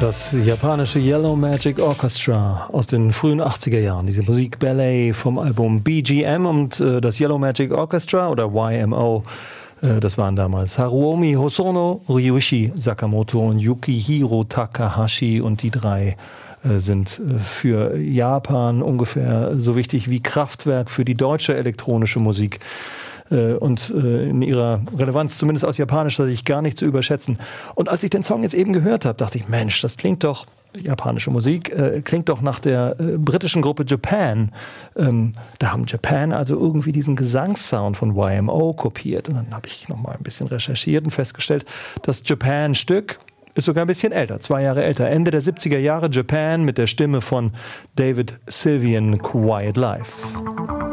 Das japanische Yellow Magic Orchestra aus den frühen 80er Jahren. Diese Musik Ballet vom Album BGM und das Yellow Magic Orchestra oder YMO. Das waren damals Haruomi Hosono, Ryuichi Sakamoto und Yukihiro Takahashi. Und die drei sind für Japan ungefähr so wichtig wie Kraftwerk für die deutsche elektronische Musik. Und in ihrer Relevanz, zumindest aus japanischer Sicht, gar nicht zu überschätzen. Und als ich den Song jetzt eben gehört habe, dachte ich, Mensch, das klingt doch, japanische Musik, klingt doch nach der britischen Gruppe Japan. Da haben Japan also irgendwie diesen Gesangssound von YMO kopiert. Und dann habe ich nochmal ein bisschen recherchiert und festgestellt, das Japan-Stück ist sogar ein bisschen älter, 2 Jahre älter. Ende der 70er Jahre, Japan mit der Stimme von David Sylvian, Quiet Life.